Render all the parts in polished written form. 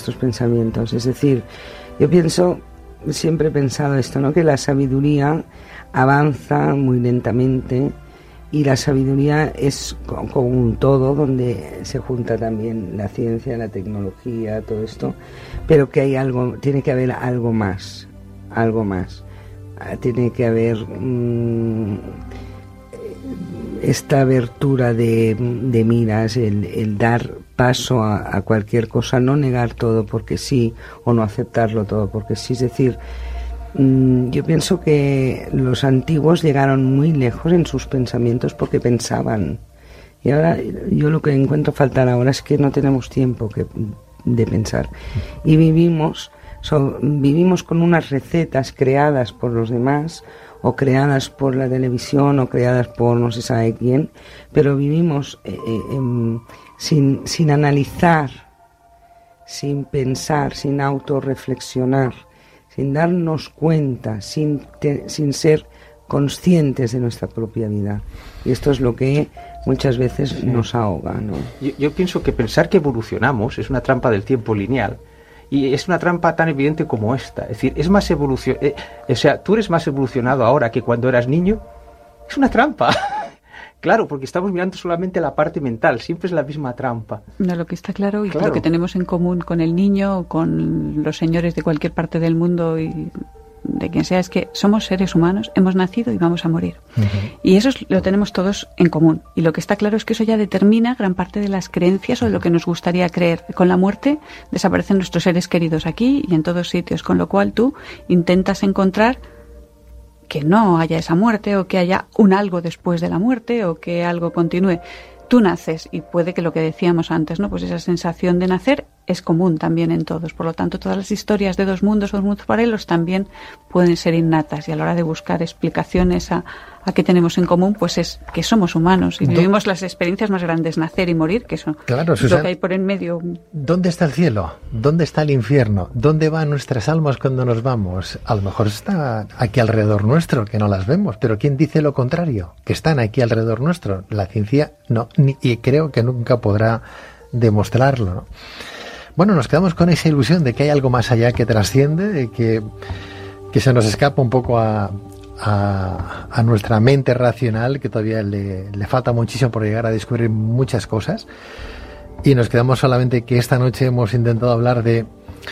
nuestros pensamientos. Es decir, yo siempre he pensado esto, ¿no? Que la sabiduría avanza muy lentamente y la sabiduría es como un todo donde se junta también la ciencia, la tecnología, todo esto, pero que tiene que haber algo más. Tiene que haber esta abertura de miras, el dar paso a cualquier cosa, no negar todo porque sí o no aceptarlo todo porque sí. Es decir, yo pienso que los antiguos llegaron muy lejos en sus pensamientos porque pensaban, y ahora yo lo que encuentro faltar ahora es que no tenemos tiempo de pensar y vivimos con unas recetas creadas por los demás o creadas por la televisión o creadas por no se sabe quién, pero vivimos sin analizar, sin pensar, sin autorreflexionar, sin darnos cuenta, sin ser conscientes de nuestra propia vida. Y esto es lo que muchas veces nos ahoga, ¿no? Yo pienso que pensar que evolucionamos es una trampa del tiempo lineal. Y es una trampa tan evidente como esta. Es decir, es más tú eres más evolucionado ahora que cuando eras niño. Es una trampa. Claro, porque estamos mirando solamente la parte mental. Siempre es la misma trampa. No, lo que está claro y lo que tenemos en común con el niño, con los señores de cualquier parte del mundo y de quien sea, es que somos seres humanos, hemos nacido y vamos a morir. Y eso lo tenemos todos en común. Y lo que está claro es que eso ya determina gran parte de las creencias o de lo que nos gustaría creer. Con la muerte desaparecen nuestros seres queridos aquí y en todos sitios, con lo cual tú intentas encontrar que no haya esa muerte o que haya un algo después de la muerte o que algo continúe. Tú naces y puede que lo que decíamos antes, ¿no? Pues esa sensación de nacer es común también en todos. Por lo tanto, todas las historias de dos mundos o mundos paralelos también pueden ser innatas. Y a la hora de buscar explicaciones a qué tenemos en común, pues es que somos humanos y vivimos las experiencias más grandes, nacer y morir, que eso claro, es Susana, lo que hay por en medio. ¿Dónde está el cielo? ¿Dónde está el infierno? ¿Dónde van nuestras almas cuando nos vamos? A lo mejor está aquí alrededor nuestro, que no las vemos, pero ¿quién dice lo contrario? Que están aquí alrededor nuestro. La ciencia no, y creo que nunca podrá demostrarlo, ¿no? Bueno, nos quedamos con esa ilusión de que hay algo más allá que trasciende, de que se nos escapa un poco a nuestra mente racional, que todavía le falta muchísimo por llegar a descubrir muchas cosas, y nos quedamos solamente que esta noche hemos intentado hablar de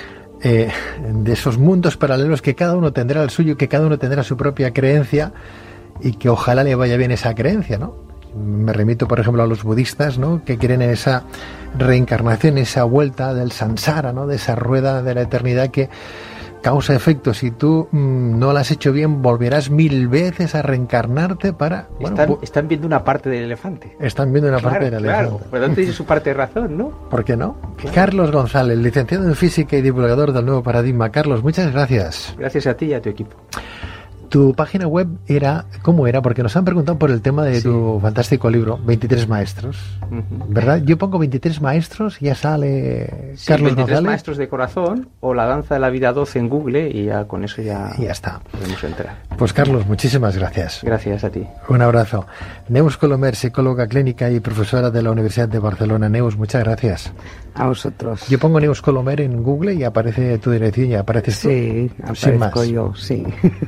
esos mundos paralelos, que cada uno tendrá el suyo, que cada uno tendrá su propia creencia y que ojalá le vaya bien esa creencia, ¿no? Me remito, por ejemplo, a los budistas, ¿no? Que creen en esa reencarnación, esa vuelta del samsara, ¿no? De esa rueda de la eternidad que causa efecto. Si tú no la has hecho bien, volverás 1000 veces a reencarnarte para... Bueno, están viendo una parte del elefante. Están viendo una parte del elefante. Claro, pero antes tiene su parte de razón, ¿no? ¿Por qué no? Claro. Carlos González, licenciado en Física y divulgador del Nuevo Paradigma. Carlos, muchas gracias. Gracias a ti y a tu equipo. Tu página web ¿cómo era? Porque nos han preguntado por el tema de tu fantástico libro, 23 maestros, ¿verdad? Yo pongo 23 maestros y ya sale Carlos 23 González. maestros de corazón o La danza de la vida 12 en Google y ya con eso ya está. Podemos entrar. Pues Carlos, muchísimas gracias. Gracias a ti. Un abrazo. Neus Colomer, psicóloga clínica y profesora de la Universidad de Barcelona. Neus, muchas gracias. A vosotros. Yo pongo Neus Colomer en Google y aparece tu dirección y apareces tú. Sí, aparezco yo, sí.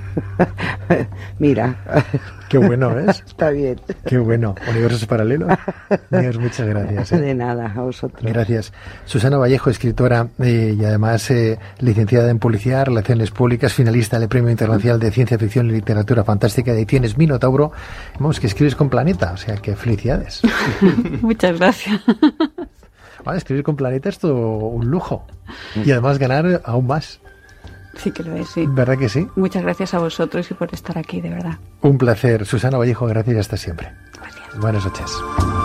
Mira. Qué bueno, ¿ves? Está bien. Qué bueno. Universos paralelos. Neus, muchas gracias. De nada, a vosotros. Gracias. Susana Vallejo, escritora y además licenciada en Publicidad, Relaciones Públicas, finalista del Premio Internacional de Ciencia Ficción y Literatura Fantástica de Ediciones Minotauro. Vamos, que escribes con Planeta, o sea que felicidades. Muchas gracias. Vale, escribir con Planeta es todo un lujo. Y además ganar aún más. Sí que lo es, sí. ¿Verdad que sí? Muchas gracias a vosotros y por estar aquí, de verdad. Un placer. Susana Vallejo, gracias y hasta siempre. Gracias. Buenas noches.